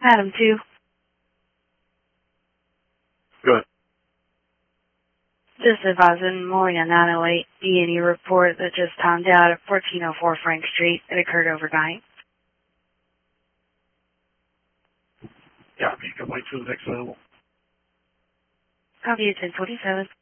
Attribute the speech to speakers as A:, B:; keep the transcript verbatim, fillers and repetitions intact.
A: Adam two.
B: Good.
A: Just advising morning on nine oh eight E and E report that just timed out at fourteen oh four Frank Street. It occurred overnight.
B: Yeah, you can wait till the next level.
A: Copy at ten twenty-seven.